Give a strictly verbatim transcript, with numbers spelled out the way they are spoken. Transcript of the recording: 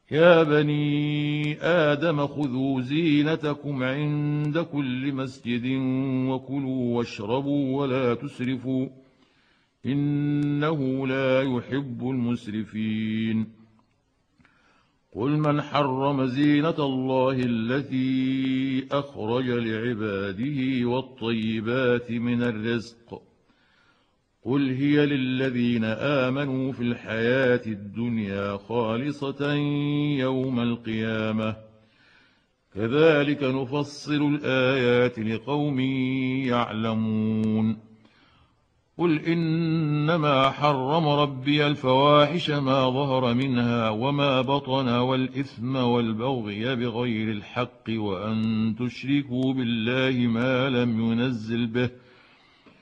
يا بني آدم خذوا زينتكم عند كل مسجد وكلوا واشربوا ولا تسرفوا إنه لا يحب المسرفين قل من حرم زينة الله التي أخرج لعباده والطيبات من الرزق قل هي للذين آمنوا في الحياة الدنيا خالصة يوم القيامة كذلك نفصل الآيات لقوم يعلمون قل إنما حرم ربي الفواحش ما ظهر منها وما بطن والإثم والبغي بغير الحق وأن تشركوا بالله ما لم ينزل به